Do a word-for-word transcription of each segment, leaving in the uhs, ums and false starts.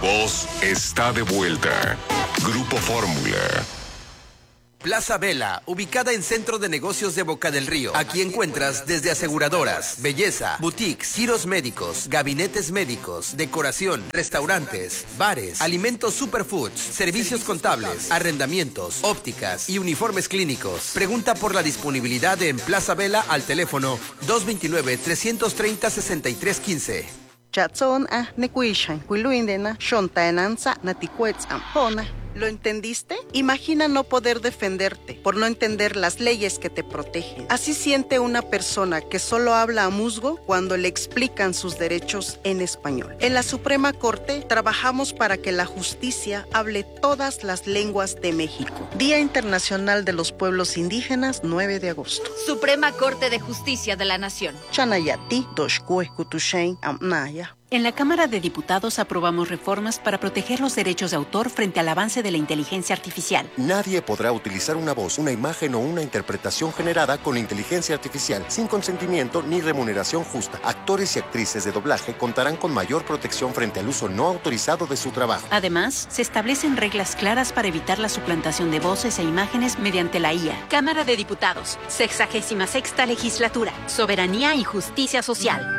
voz está de vuelta. Grupo Fórmula. Plaza Vela, ubicada en Centro de Negocios de Boca del Río. Aquí encuentras desde aseguradoras, belleza, boutiques, giros médicos, gabinetes médicos, decoración, restaurantes, bares, alimentos superfoods, servicios contables, arrendamientos, ópticas y uniformes clínicos. Pregunta por la disponibilidad en Plaza Vela al teléfono dos dos nueve, tres tres cero, seis tres uno cinco. Chatson a nekuishan, kuiluindena, shontaenanza, natikuetzampona. ¿Lo entendiste? Imagina no poder defenderte por no entender las leyes que te protegen. Así siente una persona que solo habla a musgo cuando le explican sus derechos en español. En la Suprema Corte trabajamos para que la justicia hable todas las lenguas de México. Día Internacional de los Pueblos Indígenas, nueve de agosto. Suprema Corte de Justicia de la Nación. Chanayati, doshkue kutushen amnaya. En la Cámara de Diputados aprobamos reformas para proteger los derechos de autor frente al avance de la inteligencia artificial. Nadie podrá utilizar una voz, una imagen o una interpretación generada con inteligencia artificial sin consentimiento ni remuneración justa. Actores y actrices de doblaje contarán con mayor protección frente al uso no autorizado de su trabajo. Además, se establecen reglas claras para evitar la suplantación de voces e imágenes mediante la I A. Cámara de Diputados, sexagésima sexta legislatura, soberanía y justicia social.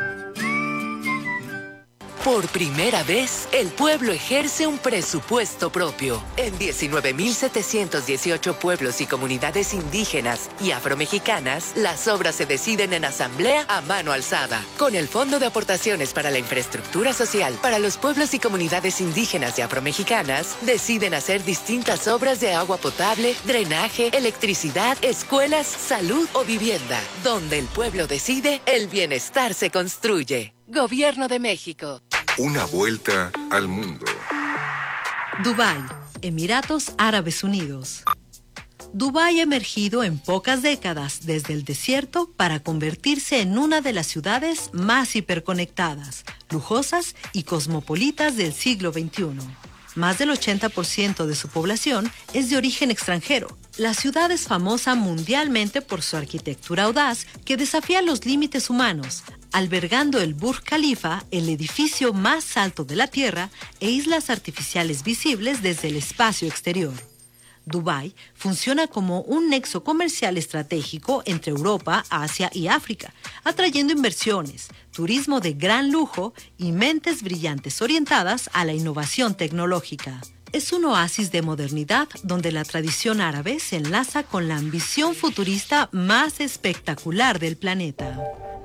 Por primera vez, el pueblo ejerce un presupuesto propio. En diecinueve mil setecientos dieciocho pueblos y comunidades indígenas y afromexicanas, las obras se deciden en asamblea a mano alzada. Con el Fondo de Aportaciones para la Infraestructura Social para los pueblos y comunidades indígenas y afromexicanas, deciden hacer distintas obras de agua potable, drenaje, electricidad, escuelas, salud o vivienda. Donde el pueblo decide, el bienestar se construye. Gobierno de México. Una vuelta al mundo. Dubái, Emiratos Árabes Unidos. Dubái ha emergido en pocas décadas desde el desierto para convertirse en una de las ciudades más hiperconectadas, lujosas y cosmopolitas del siglo veintiuno. Más del ochenta por ciento de su población es de origen extranjero. La ciudad es famosa mundialmente por su arquitectura audaz que desafía los límites humanos, albergando el Burj Khalifa, el edificio más alto de la Tierra, e islas artificiales visibles desde el espacio exterior. Dubái funciona como un nexo comercial estratégico entre Europa, Asia y África, atrayendo inversiones, turismo de gran lujo y mentes brillantes orientadas a la innovación tecnológica. Es un oasis de modernidad donde la tradición árabe se enlaza con la ambición futurista más espectacular del planeta.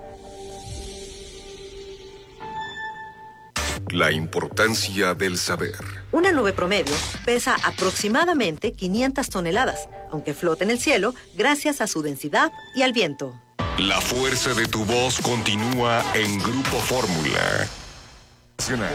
La importancia del saber. Una nube promedio pesa aproximadamente quinientas toneladas, aunque flota en el cielo gracias a su densidad y al viento. La fuerza de tu voz continúa en Grupo Fórmula. Nacional.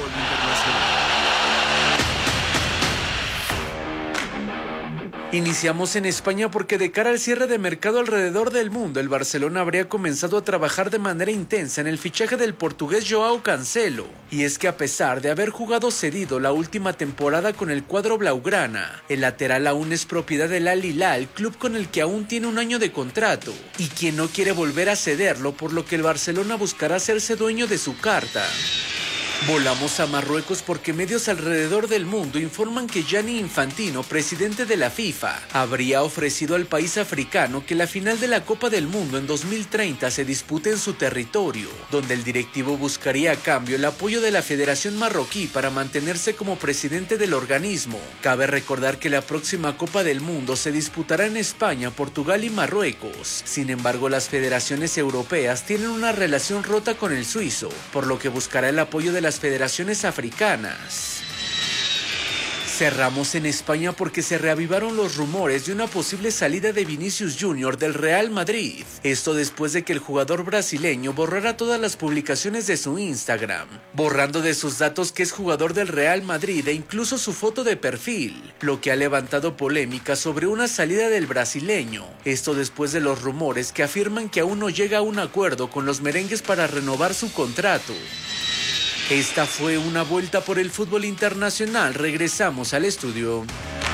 Iniciamos en España porque de cara al cierre de mercado alrededor del mundo, el Barcelona habría comenzado a trabajar de manera intensa en el fichaje del portugués Joao Cancelo. Y es que a pesar de haber jugado cedido la última temporada con el cuadro blaugrana, el lateral aún es propiedad del Al Hilal, club con el que aún tiene un año de contrato, y quien no quiere volver a cederlo, por lo que el Barcelona buscará hacerse dueño de su carta. Volamos a Marruecos porque medios alrededor del mundo informan que Gianni Infantino, presidente de la FIFA, habría ofrecido al país africano que la final de la Copa del Mundo en dos mil treinta se dispute en su territorio, donde el directivo buscaría a cambio el apoyo de la Federación Marroquí para mantenerse como presidente del organismo. Cabe recordar que la próxima Copa del Mundo se disputará en España, Portugal y Marruecos. Sin embargo, las federaciones europeas tienen una relación rota con el suizo, por lo que buscará el apoyo de la las federaciones africanas. Cerramos en España porque se reavivaron los rumores de una posible salida de Vinicius Junior del Real Madrid. Esto después de que el jugador brasileño borrara todas las publicaciones de su Instagram, borrando de sus datos que es jugador del Real Madrid e incluso su foto de perfil, lo que ha levantado polémica sobre una salida del brasileño. Esto después de los rumores que afirman que aún no llega a un acuerdo con los merengues para renovar su contrato. Esta fue una vuelta por el fútbol internacional. Regresamos al estudio.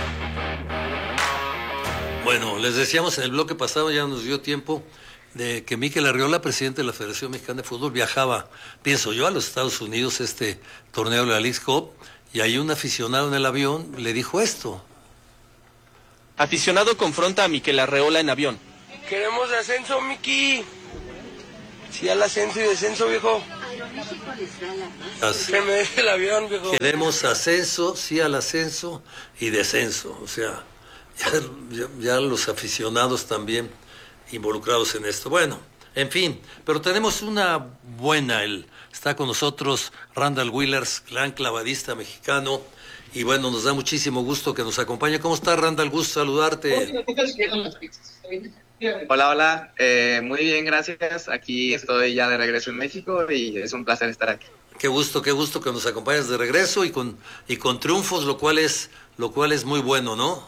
Bueno, les decíamos en el bloque pasado, ya nos dio tiempo, de que Mikel Arriola, presidente de la Federación Mexicana de Fútbol, viajaba, pienso yo, a los Estados Unidos, este torneo de la Leagues Cup, y ahí un aficionado en el avión le dijo esto. Aficionado confronta a Mikel Arreola en avión. Queremos ascenso, Miki. Sí, al ascenso y descenso, viejo. Así. Que me deje el avión, viejo. Queremos ascenso, sí al ascenso y descenso. O sea, ya, ya, ya los aficionados también involucrados en esto. Bueno, en fin, pero tenemos una buena. El, está con nosotros Randall Wheelers, gran clavadista mexicano. Y bueno, nos da muchísimo gusto que nos acompañe. ¿Cómo estás, Randall? Gusto saludarte. Hola, hola. Eh, muy bien, gracias. Aquí estoy ya de regreso en México y es un placer estar aquí. Qué gusto, qué gusto que nos acompañes de regreso y con y con triunfos, lo cual es lo cual es muy bueno, ¿no?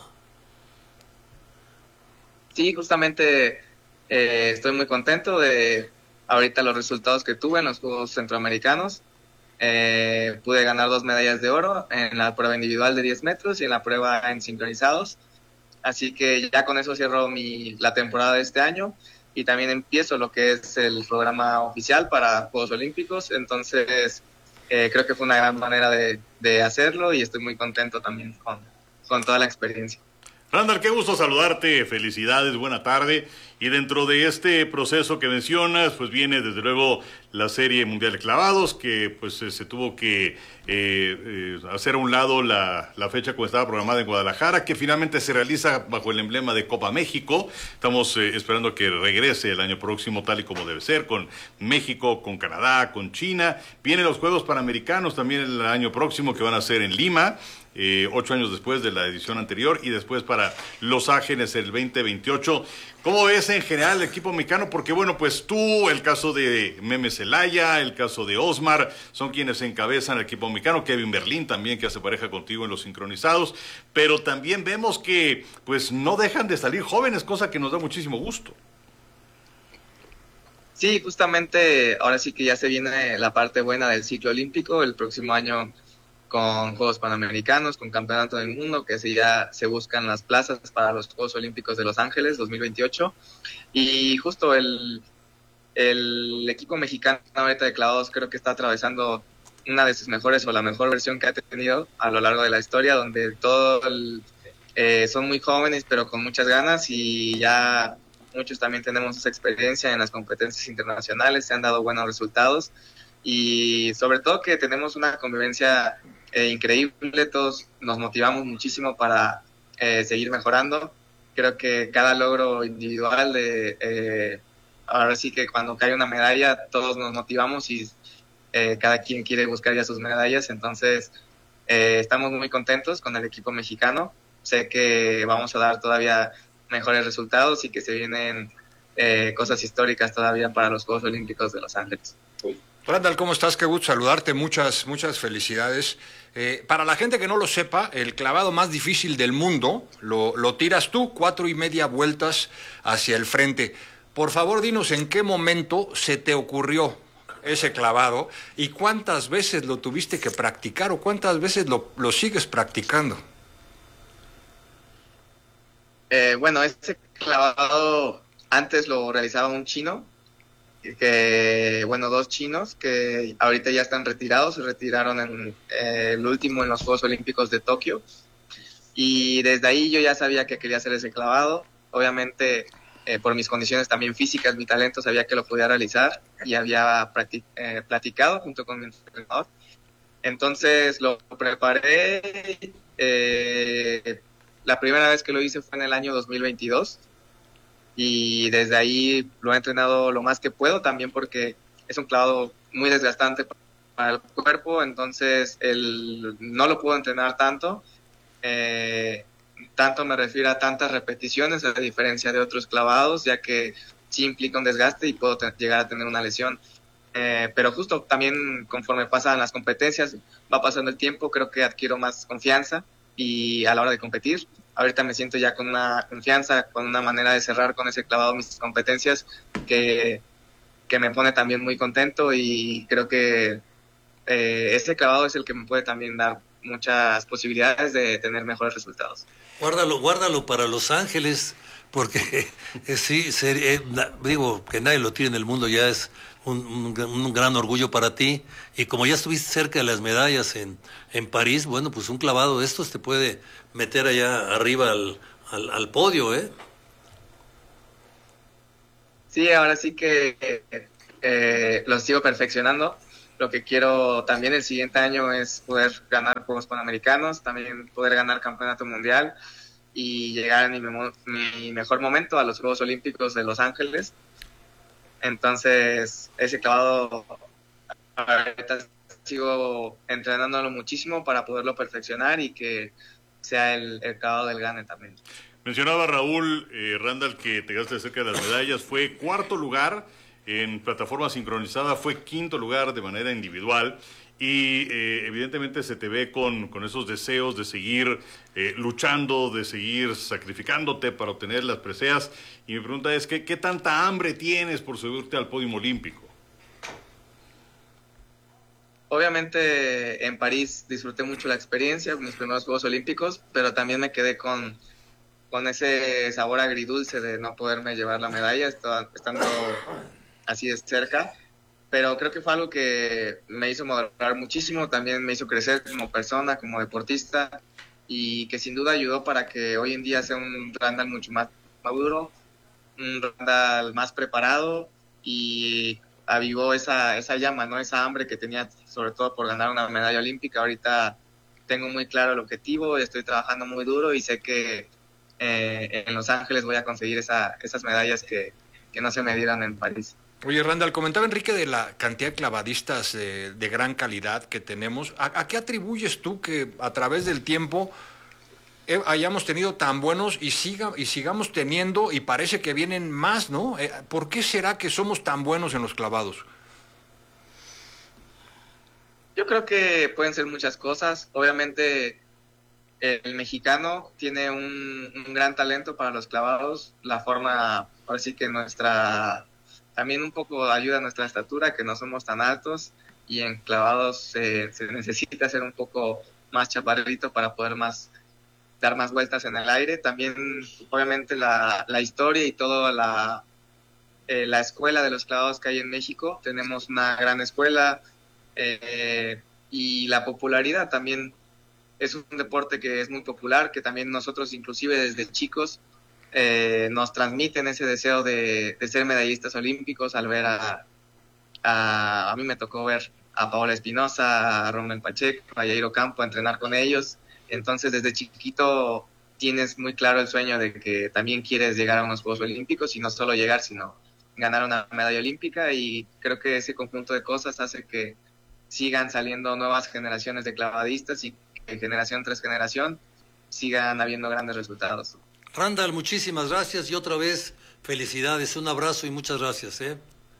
Sí, justamente eh, estoy muy contento de ahorita los resultados que tuve en los Juegos Centroamericanos. Eh, pude ganar dos medallas de oro en la prueba individual de diez metros y en la prueba en sincronizados. Así que ya con eso cierro mi, la temporada de este año y también empiezo lo que es el programa oficial para Juegos Olímpicos. Entonces eh, creo que fue una gran manera de, de hacerlo y estoy muy contento también con, con toda la experiencia. Randall, qué gusto saludarte, felicidades, buena tarde. Y dentro de este proceso que mencionas, pues viene desde luego la Serie Mundial de Clavados, que pues se tuvo que eh, eh, hacer a un lado la, la fecha cuando estaba programada en Guadalajara, que finalmente se realiza bajo el emblema de Copa México. Estamos eh, esperando que regrese el año próximo tal y como debe ser, con México, con Canadá, con China. Vienen los Juegos Panamericanos también el año próximo, que van a ser en Lima. Eh, ocho años después de la edición anterior y después para Los Ángeles el veinte veintiocho. ¿Cómo ves en general el equipo mexicano? Porque bueno, pues tú, el caso de Meme Celaya, el caso de Osmar, son quienes encabezan el equipo mexicano. Kevin Berlín también, que hace pareja contigo en los sincronizados, pero también vemos que pues no dejan de salir jóvenes, cosa que nos da muchísimo gusto. Sí, justamente ahora sí que ya se viene la parte buena del ciclo olímpico. El próximo año con Juegos Panamericanos, con Campeonato del Mundo, que sí ya se buscan las plazas para los Juegos Olímpicos de Los Ángeles dos mil veintiocho. Y justo el, el equipo mexicano ahorita de clavados creo que está atravesando una de sus mejores o la mejor versión que ha tenido a lo largo de la historia, donde todos eh, son muy jóvenes pero con muchas ganas y ya muchos también tenemos esa experiencia en las competencias internacionales, se han dado buenos resultados y sobre todo que tenemos una convivencia Eh, increíble, todos nos motivamos muchísimo para eh, seguir mejorando. Creo que cada logro individual, de, eh, ahora sí que cuando cae una medalla, todos nos motivamos y eh, cada quien quiere buscar ya sus medallas, entonces eh, estamos muy contentos con el equipo mexicano. Sé que vamos a dar todavía mejores resultados y que se vienen eh, cosas históricas todavía para los Juegos Olímpicos de Los Ángeles. Randall, ¿cómo estás? Qué gusto saludarte, muchas, muchas felicidades. Eh, para la gente que no lo sepa, el clavado más difícil del mundo lo, lo tiras tú, cuatro y media vueltas hacia el frente. Por favor, dinos en qué momento se te ocurrió ese clavado y cuántas veces lo tuviste que practicar o cuántas veces lo, lo sigues practicando. Eh, bueno, ese clavado antes lo realizaba un chino, que bueno, dos chinos que ahorita ya están retirados, se retiraron en eh, el último en los Juegos Olímpicos de Tokio y desde ahí yo ya sabía que quería hacer ese clavado. Obviamente eh, por mis condiciones también físicas, mi talento, sabía que lo podía realizar y había practic- eh, platicado junto con mi entrenador. Entonces lo preparé, eh, la primera vez que lo hice fue en el año dos mil veintidós y desde ahí lo he entrenado lo más que puedo, también porque es un clavado muy desgastante para el cuerpo, entonces el, no lo puedo entrenar tanto, eh, tanto me refiero a tantas repeticiones, a diferencia de otros clavados, ya que sí implica un desgaste y puedo te- llegar a tener una lesión. Eh, pero justo también conforme pasan las competencias, va pasando el tiempo, creo que adquiero más confianza y a la hora de competir, ahorita me siento ya con una confianza, con una manera de cerrar con ese clavado mis competencias que, que me pone también muy contento y creo que eh, ese clavado es el que me puede también dar muchas posibilidades de tener mejores resultados. Guárdalo, guárdalo para Los Ángeles, porque eh, sí, ser, eh, na, digo, que nadie lo tiene en el mundo ya es un, un, un gran orgullo para ti. Y como ya estuviste cerca de las medallas en, en París, bueno, pues un clavado de estos te puede meter allá arriba al, al, al podio, ¿eh? Sí, ahora sí que eh, lo sigo perfeccionando. Lo que quiero también el siguiente año es poder ganar Juegos Panamericanos, también poder ganar Campeonato Mundial y llegar en mi, mi mejor momento a los Juegos Olímpicos de Los Ángeles. Entonces, ese clavado, ahorita sigo entrenándolo muchísimo para poderlo perfeccionar y que sea el, el clavado del Gane también. Mencionaba Raúl eh, Randall que te quedaste cerca de las medallas, fue cuarto lugar en plataforma sincronizada, fue quinto lugar de manera individual y eh, evidentemente se te ve con, con esos deseos de seguir eh, luchando, de seguir sacrificándote para obtener las preseas. Y mi pregunta es, ¿qué, qué tanta hambre tienes por subirte al podio olímpico? Obviamente en París disfruté mucho la experiencia, mis primeros Juegos Olímpicos, pero también me quedé con, con ese sabor agridulce de no poderme llevar la medalla, estando así de cerca. Pero creo que fue algo que me hizo madurar muchísimo, también me hizo crecer como persona, como deportista, y que sin duda ayudó para que hoy en día sea un Randall mucho más maduro, un Randall más preparado, y avivó esa, esa llama, ¿no? Esa hambre que tenía, sobre todo por ganar una medalla olímpica. Ahorita tengo muy claro el objetivo, estoy trabajando muy duro y sé que eh, en Los Ángeles voy a conseguir esa, esas medallas que, que no se me dieron en París. Oye, Randall, comentaba Enrique de la cantidad de clavadistas eh, de gran calidad que tenemos. ¿A, ¿A qué atribuyes tú que a través del tiempo eh, hayamos tenido tan buenos y, siga, y sigamos teniendo, y parece que vienen más, ¿no? Eh, ¿Por qué será que somos tan buenos en los clavados? Yo creo que pueden ser muchas cosas. Obviamente el mexicano tiene un, un gran talento para los clavados. La forma, ahora sí que nuestra... También un poco ayuda a nuestra estatura, que no somos tan altos, y en clavados eh, se necesita ser un poco más chaparrito para poder más dar más vueltas en el aire. También, obviamente, la, la historia y toda la, eh, la escuela de los clavados que hay en México. Tenemos una gran escuela eh, y la popularidad también. Es un deporte que es muy popular, que también nosotros, inclusive desde chicos, Eh, nos transmiten ese deseo de, de ser medallistas olímpicos al ver a, a... A mí me tocó ver a Paola Espinosa, a Rommel Pacheco, a Yair Ocampo, entrenar con ellos. Entonces, desde chiquito tienes muy claro el sueño de que también quieres llegar a unos Juegos Olímpicos, y no solo llegar, sino ganar una medalla olímpica. Y creo que ese conjunto de cosas hace que sigan saliendo nuevas generaciones de clavadistas y que generación tras generación sigan habiendo grandes resultados. Randall, muchísimas gracias y otra vez felicidades, un abrazo y muchas gracias, ¿eh?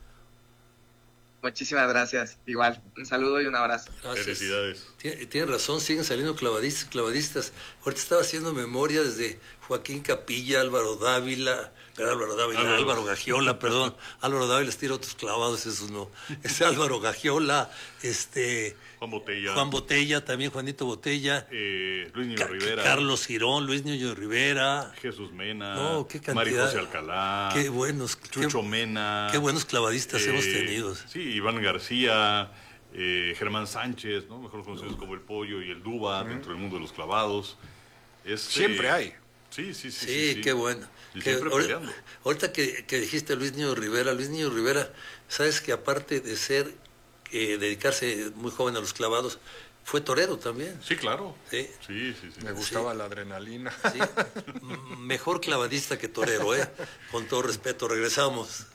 Muchísimas gracias, igual, un saludo y un abrazo. Gracias. Felicidades. Tienes tiene razón, siguen saliendo clavadistas, clavadistas. Ahorita estaba haciendo memoria desde Joaquín Capilla, Álvaro Dávila, Álvaro Dávila, Álvaro, Álvaro Gagiola, perdón, Álvaro Dávila les tira otros clavados, esos no. Este Álvaro Gagiola, este... Juan Botella. Juan Botella, también Juanito Botella. Eh, Luis Niño Ca Rivera. Carlos Girón, Luis Niño Rivera. Jesús Mena. No, qué cantidad. María José Alcalá. Qué buenos. Chucho qué, Mena. Qué buenos clavadistas eh, hemos tenido. Sí, Iván García, eh, Germán Sánchez, ¿no? Mejor conocidos como el Pollo y el Duba, uh-huh. dentro del mundo de los clavados. Es, siempre eh, hay. Sí, sí, sí. Sí, sí, sí. qué bueno. Y que, siempre ahorita, peleando. Ahorita que, que dijiste Luis Niño Rivera, Luis Niño Rivera, sabes que aparte de ser, eh, dedicarse muy joven a los clavados, fue torero también. Sí, claro. Sí, sí, sí. sí. Me gustaba sí. la adrenalina. Sí. Mejor clavadista que torero, ¿eh? Con todo respeto, regresamos.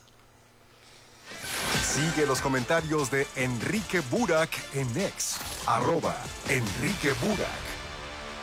Sigue los comentarios de Enrique Burak en X, arroba Enrique Burak.